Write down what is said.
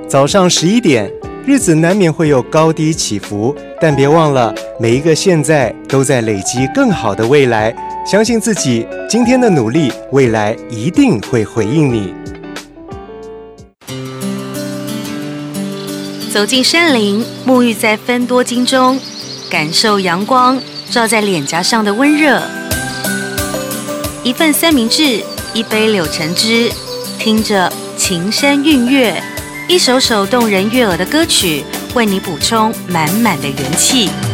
早上11点，日子难免会有高低起伏，但别忘了，每一个现在都在累积更好的未来。相信自己，今天的努力，未来一定会回应你。 走进山林，沐浴在芬多精中，感受阳光照在脸颊上的温热。一份三明治，一杯柳橙汁，听着琴声韵乐，一首首动人悦耳的歌曲，为你补充满满的元气。